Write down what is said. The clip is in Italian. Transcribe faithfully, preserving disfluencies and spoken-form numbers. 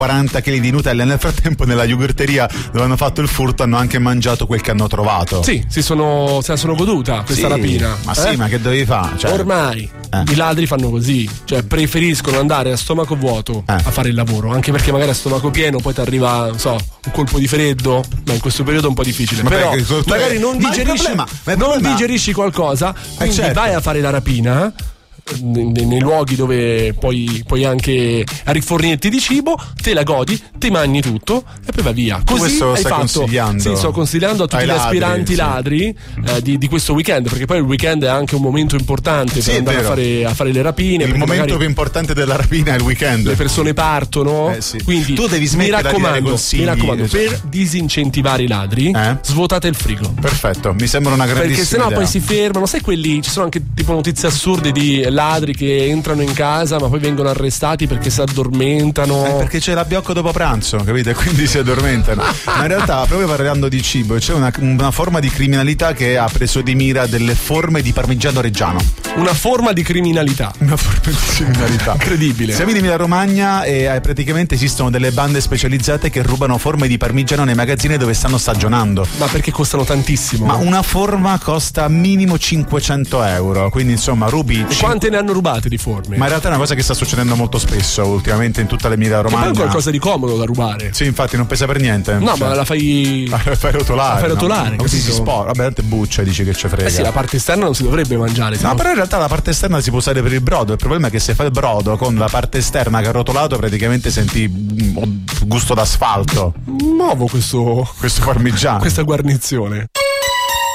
quaranta chili di Nutella e nel frattempo nella yogurteria dove hanno fatto il furto hanno anche mangiato quel che hanno trovato. Sì, si sono, se la sono goduta questa sì, rapina. Ma eh? sì, ma che dovevi fare? Cioè, ormai eh. i ladri fanno così, cioè preferiscono andare a stomaco vuoto eh. a fare il lavoro, anche perché magari a stomaco pieno poi ti arriva, non so, un colpo di freddo, ma in questo periodo è un po' difficile. Ma però perché, magari non digerisci, problema, non digerisci qualcosa, quindi eh certo. vai a fare la rapina Nei, nei luoghi dove puoi, puoi anche rifornirti di cibo, te la godi, ti mangi tutto e poi vai via. Così questo hai stai fatto. Consigliando sì, sto consigliando a tutti gli ladri, aspiranti sì. ladri eh, di, di questo weekend, perché poi il weekend è anche un momento importante per sì, andare a fare, a fare le rapine. Il momento più importante della rapina è il weekend. Le persone partono, eh, sì. quindi tu devi smettere mi raccomando, di mi raccomando per disincentivare i ladri, eh? svuotate il frigo. Perfetto, mi sembra una grandissima perché sennò idea. poi si fermano, sai quelli, ci sono anche tipo notizie assurde di ladri che entrano in casa ma poi vengono arrestati perché si addormentano, eh, perché c'è l'abbiocco dopo pranzo, capite? Quindi si addormentano. Ma in realtà, proprio parlando di cibo, c'è una, una forma di criminalità che ha preso di mira delle forme di parmigiano reggiano. Una forma di criminalità una forma di criminalità incredibile. Siamo in Emilia Romagna e eh, praticamente esistono delle bande specializzate che rubano forme di parmigiano nei magazzini dove stanno stagionando. Ma perché costano tantissimo? Ma una forma costa minimo cinquecento euro, quindi insomma rubi. E cinque... quante ne hanno rubate di forme? Ma in realtà è una cosa che sta succedendo molto spesso ultimamente in tutta l'Emilia Romagna. Ma è qualcosa di comodo da rubare. Sì, infatti non pesa per niente. No, cioè, ma la fai la fai rotolare. La fai rotolare, no? Così si sporca. Vabbè, te buccia, dici che ci frega. Eh sì, la parte esterna non si dovrebbe mangiare. No, no, però in realtà la parte esterna si può usare per il brodo. Il problema è che se fai il brodo con la parte esterna che è rotolato, praticamente senti gusto d'asfalto. Nuovo questo questo parmigiano. Questa guarnizione.